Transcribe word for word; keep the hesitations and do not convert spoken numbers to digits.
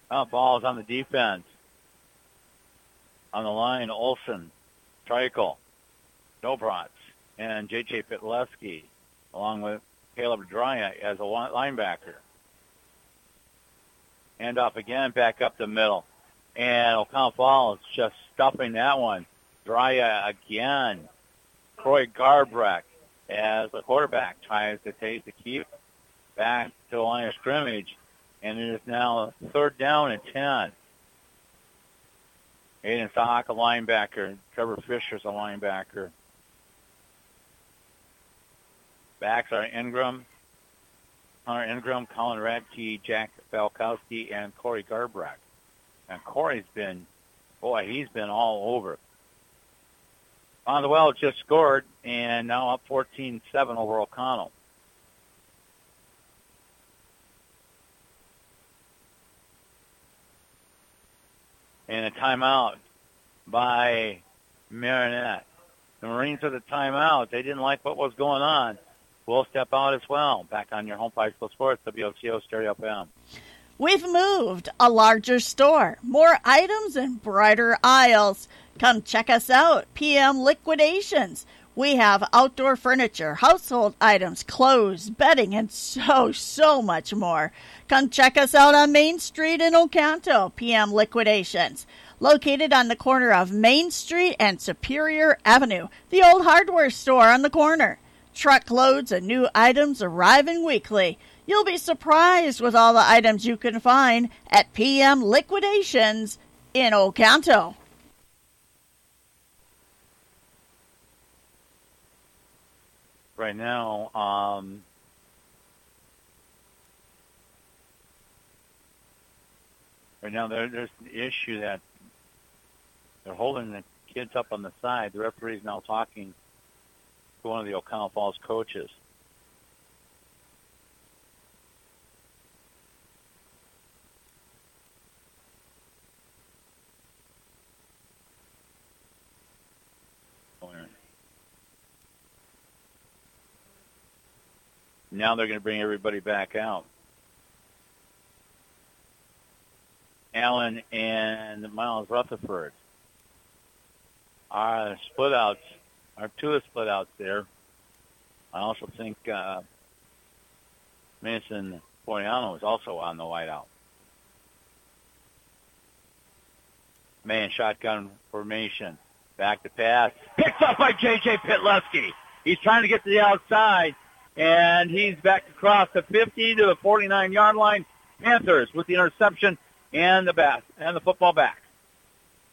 Oh, ball's on the defense. On the line, Olson, Treichel, Dobrats, and J J Pitleski, along with Caleb Drya as a linebacker. Hand off again, back up the middle. And O'Connell Falls just stuffing that one. Drya again. Troy Garbrecht as the quarterback tries to take the keep back to the line of scrimmage. And it is now third down and ten. Aiden Sahak, a linebacker. Trevor Fisher's a linebacker. Backs are Ingram, Hunter Ingram, Colin Radke, Jack Falkowski, and Corey Garbrecht. And Corey's been, boy, he's been all over. On the well just scored, and now up fourteen seven over O'Connell. And a timeout by Marinette. The Marines with a timeout. They didn't like what was going on. We'll step out as well. Back on your home for high school sports, W O C O Stereo F M. We've moved. A larger store, more items, and brighter aisles. Come check us out. P M Liquidations. We have outdoor furniture, household items, clothes, bedding, and so, so much more. Come check us out on Main Street in Oconto. P M Liquidations. Located on the corner of Main Street and Superior Avenue. The old hardware store on the corner. Truckloads of new items arriving weekly. You'll be surprised with all the items you can find at P M Liquidations in Oconto. Right now, um, right now there, there's the issue that they're holding the kids up on the side. The referee's now talking to one of the O'Connell Falls coaches. Now they're going to bring everybody back out. Allen and Miles Rutherford are split outs, are two of the split outs there. I also think uh, Mason Boiano is also on the wideout. Man, shotgun formation. Back to pass. Picked up by J J Pitleski. He's trying to get to the outside. And he's back across the fifty to the forty-nine-yard line. Panthers with the interception and the bat and the football back.